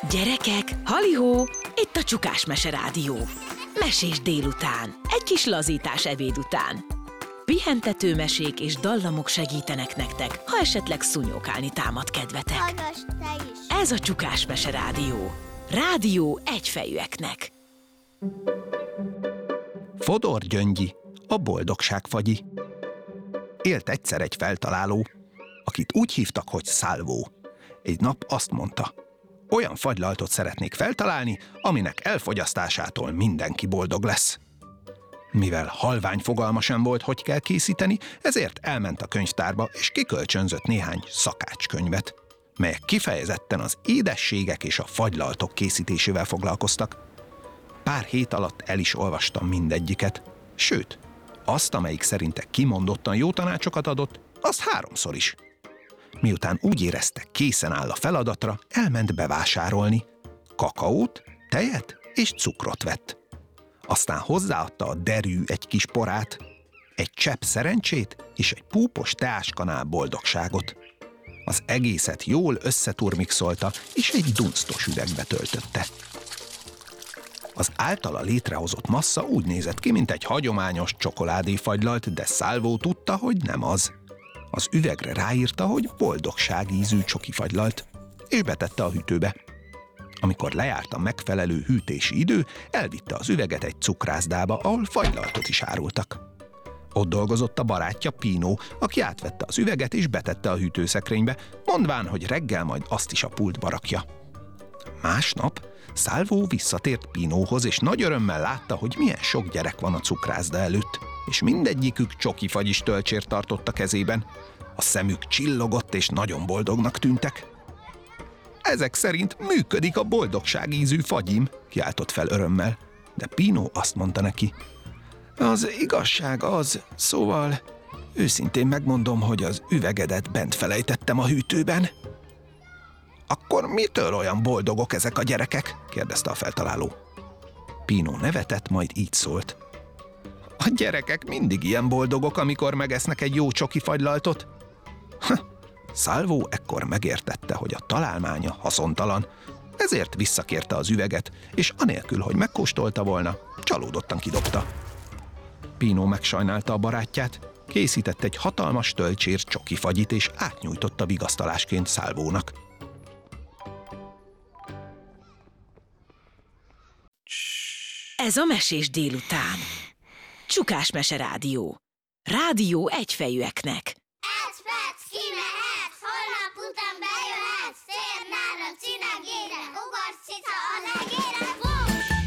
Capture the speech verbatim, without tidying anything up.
Gyerekek, halihó! Itt a Csukás Mese Rádió. Mesés délután, egy kis lazítás ebéd után. Pihentető mesék és dallamok segítenek nektek, ha esetleg szúnyókálni támad kedvetek. Hallgass te is! Ez a Csukás Mese Rádió. Rádió egyfejűeknek. Fodor Gyöngyi, a boldogságfagyi. Élt egyszer egy feltaláló, akit úgy hívtak, hogy Szálvó. Egy nap azt mondta: olyan fagylaltot szeretnék feltalálni, aminek elfogyasztásától mindenki boldog lesz. Mivel halvány fogalma sem volt, hogy kell készíteni, ezért elment a könyvtárba, és kikölcsönzött néhány szakácskönyvet, melyek kifejezetten az édességek és a fagylaltok készítésével foglalkoztak. Pár hét alatt el is olvastam mindegyiket, sőt, azt, amelyik szerinte kimondottan jó tanácsokat adott, azt háromszor is. Miután úgy érezte, készen áll a feladatra, elment bevásárolni. Kakaót, tejet és cukrot vett. Aztán hozzáadta a derű egy kis porát, egy csepp szerencsét és egy púpos teáskanál boldogságot. Az egészet jól összeturmixolta, és egy dunsztos üvegbe töltötte. Az általa létrehozott massza úgy nézett ki, mint egy hagyományos csokoládéfagylalt, de Szálvó tudta, hogy nem az. Az üvegre ráírta, hogy boldogság ízű csokifagylalt, és betette a hűtőbe. Amikor lejárt a megfelelő hűtési idő, elvitte az üveget egy cukrászdába, ahol fagylaltot is árultak. Ott dolgozott a barátja Pino, aki átvette az üveget és betette a hűtőszekrénybe, mondván, hogy reggel majd azt is a pultba rakja. Másnap Szálvó visszatért Pinóhoz, és nagy örömmel látta, hogy milyen sok gyerek van a cukrászda előtt, és mindegyikük csokifagyis tölcsért tartott a kezében. A szemük csillogott, és nagyon boldognak tűntek. Ezek szerint működik a boldogság ízű fagyim, kiáltott fel örömmel, de Pino azt mondta neki: az igazság az, szóval őszintén megmondom, hogy az üvegedet bent felejtettem a hűtőben. Akkor mitől olyan boldogok ezek a gyerekek? kérdezte a feltaláló. Pino nevetett, majd így szólt: a gyerekek mindig ilyen boldogok, amikor megesznek egy jó csokifagylaltot. Ha, Szálvó ekkor megértette, hogy a találmánya haszontalan, ezért visszakérte az üveget, és anélkül, hogy megkóstolta volna, csalódottan kidobta. Pino megsajnálta a barátját, készített egy hatalmas tölcsér csokifagyit, és átnyújtotta vigasztalásként Szálvónak. Ez a Mesés délután. Csukás Mese Rádió. Rádió egyfejűeknek.